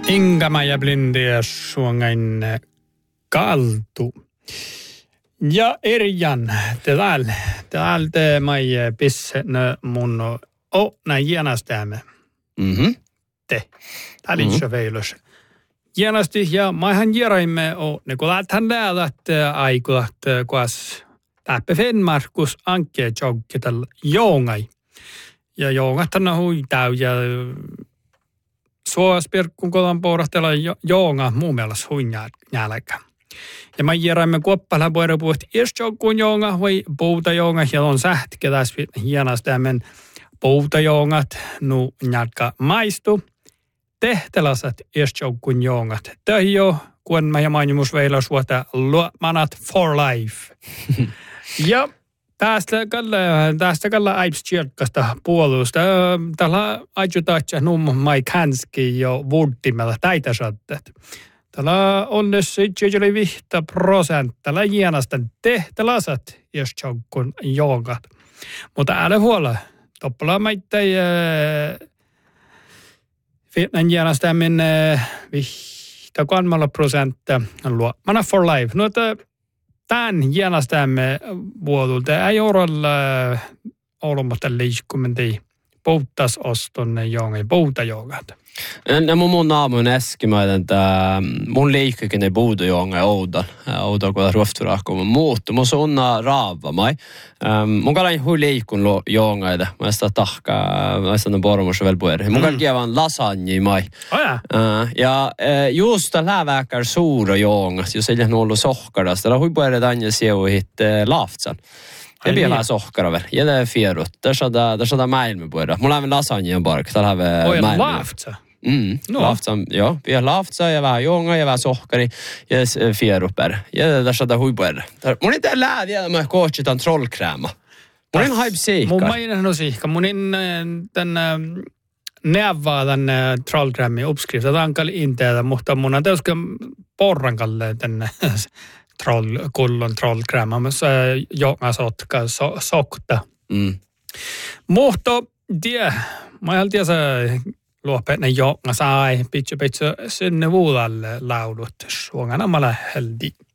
Ingama ja blindia suongain kaltu. Ja Erjan, täältä mai pisse mun näin jänastämme. Te. Tää liitsä veilös. Jänasti ja maihan järaimme ne kun lähtään läälät aikulat kuas täppä Fenmarkus ankkee joggi tällä joongai. Ja joongatana huitau ja suospirkkun kolan pohdattella joonga muun mielestä huinjälkä. Ja mä järaimme kuoppala puhuta puhuta irsjoukkuun joonga vai pouta joonga ja on sähtkä tässä hienostämmen pouta joongat nu njälkä maistu. Tehtelasat irsjoukkuun joongat. Töhjo, kun mä ja mainimus veillä suota luomanat for life. Ja tästä kalla aipstjirkkasta puolusta. Tällä ajutatsa numma mai kanski jo vuuttimella täitä sattet. Tällä on nyt 75%. Tällä hienosta tehtelasat irsjoukkuun joongat. Mutta älä huola. Toppala maittai Vietnam järjestäminen 53% luomana for life. No, tämän järjestämme vuodulta ei ole olematta liikkumenti puhtasostonne jongen puhtajogat. No mun naamu on äskemäinen, että mun liikkekin ei puhuta jongen oudan kun ruofturahkoon muuttu. Mun suunna raava mai. Mun kalain hui liikkun jongeita. Mä sitä tahkaa, mä sitä pormussa vielä puhuta. Mun kalain kievan lasagne mai. Ja just läväkär suura jongas, jos ei ole ollut sohkarasta. Tällä hui puhuta tänne siuhit laftsan. Det blir vähän sohkara väl. Ja det är fierut. Där så där maailma puhuta. Mulla on lasagne bark. Tällä on maailma. Laftsa? Laftsa, joo. Vi har laftsa ja vähän jonga ja vähän sohkari ja fieruper. Ja tässä on huipuer. Mun ei tää läädiä, mä kootsetan trollkräma. Mun ei haip siikka. Mun mainen on siikka. Mun ei tän neavaa tän trollkrämi uppskrifta. Tää on kalli inteellä, mutta mun on täyskö porrankalle tän kullon trollkräma. Mä jonga sotka sokta. Mutta mä en tiedä luopeetne jonga sai pitkä sinne vuulalle laudut. Suongana mä läheldi.